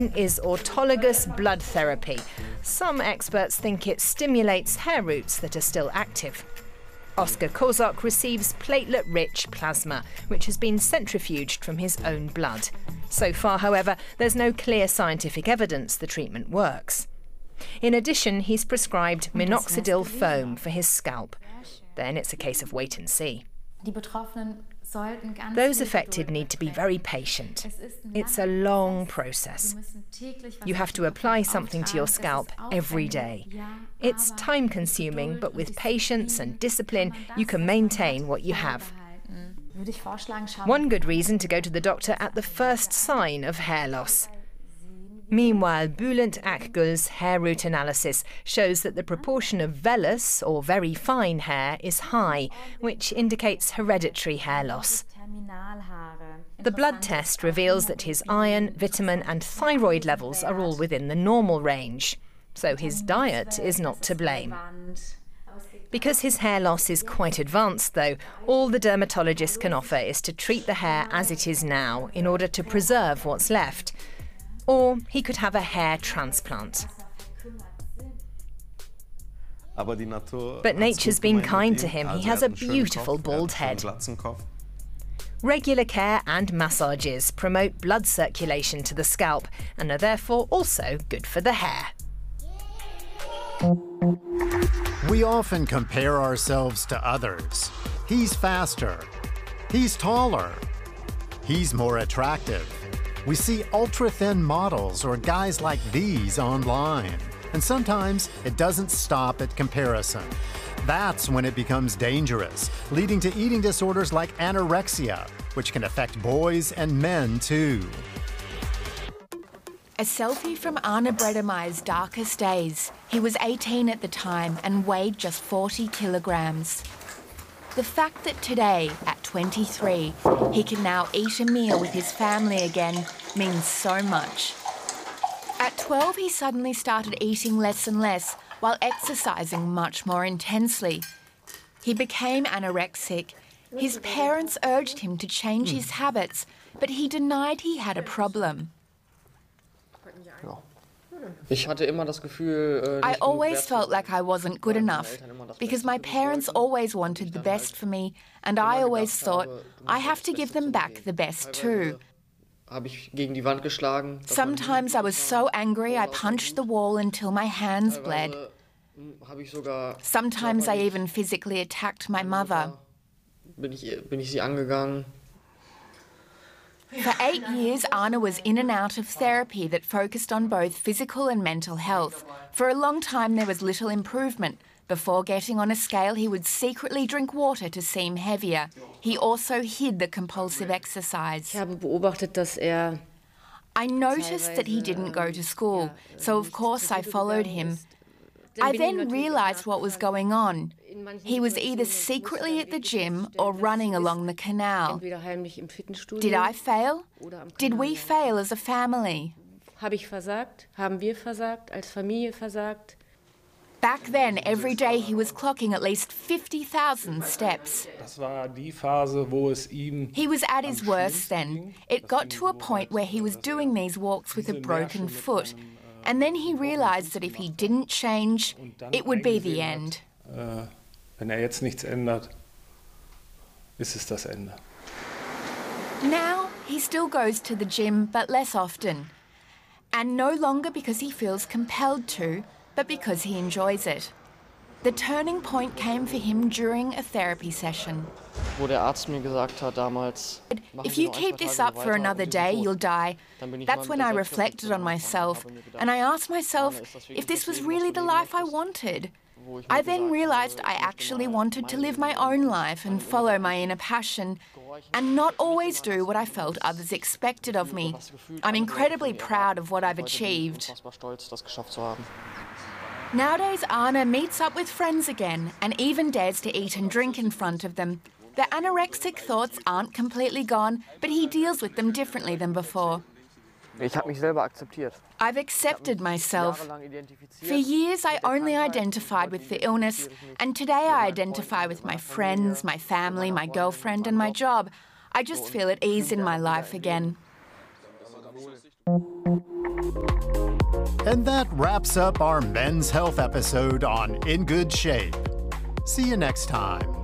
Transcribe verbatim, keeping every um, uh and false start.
Is autologous blood therapy. Some experts think it stimulates hair roots that are still active. Oskar Kozak receives platelet-rich plasma, which has been centrifuged from his own blood. So far, however, there's no clear scientific evidence the treatment works. In addition, he's prescribed minoxidil foam for his scalp. Then it's a case of wait and see. Those affected need to be very patient. It's a long process. You have to apply something to your scalp every day. It's time-consuming, but with patience and discipline, you can maintain what you have. One good reason to go to the doctor at the first sign of hair loss. Meanwhile, Bülent Akgül's hair root analysis shows that the proportion of vellus, or very fine hair, is high, which indicates hereditary hair loss. The blood test reveals that his iron, vitamin and thyroid levels are all within the normal range. So his diet is not to blame. Because his hair loss is quite advanced, though, all the dermatologist can offer is to treat the hair as it is now in order to preserve what's left. Or he could have a hair transplant. But nature's been kind to him. He has a beautiful bald head. Regular care and massages promote blood circulation to the scalp and are therefore also good for the hair. We often compare ourselves to others. He's faster. He's taller. He's more attractive. We see ultra-thin models or guys like these online. And sometimes it doesn't stop at comparison. That's when it becomes dangerous, leading to eating disorders like anorexia, which can affect boys and men too. A selfie from Arne Bredemeyer's darkest days. He was eighteen at the time and weighed just forty kilograms. The fact that today, at twenty-three, he can now eat a meal with his family again means so much. At twelve, he suddenly started eating less and less while exercising much more intensely. He became anorexic. His parents urged him to change his habits, but he denied he had a problem. I always felt like I wasn't good enough because my parents always wanted the best for me, and I always thought I have to give them back the best too. Sometimes I was so angry I punched the wall until my hands bled. Sometimes I even physically attacked my mother. For eight years, Arne was in and out of therapy that focused on both physical and mental health. For a long time, there was little improvement. Before getting on a scale, he would secretly drink water to seem heavier. He also hid the compulsive exercise. I noticed that he didn't go to school, so of course I followed him. I then realised what was going on. He was either secretly at the gym or running along the canal. Did I fail? Did we fail as a family? Back then, every day he was clocking at least fifty thousand steps. He was at his worst then. It got to a point where he was doing these walks with a broken foot. And then he realised that if he didn't change, it would be the end. Now, he still goes to the gym, but less often. And no longer because he feels compelled to, but because he enjoys it. The turning point came for him during a therapy session. If you keep this up for another day, you'll die. That's when I reflected on myself, and I asked myself if this was really the life I wanted. I then realised I actually wanted to live my own life and follow my inner passion, and not always do what I felt others expected of me. I'm incredibly proud of what I've achieved. Nowadays, Arne meets up with friends again and even dares to eat and drink in front of them. The anorexic thoughts aren't completely gone, but he deals with them differently than before. I've accepted myself. For years, I only identified with the illness, and today I identify with my friends, my family, my girlfriend, and my job. I just feel at ease in my life again. And that wraps up our men's health episode on In Good Shape. See you next time.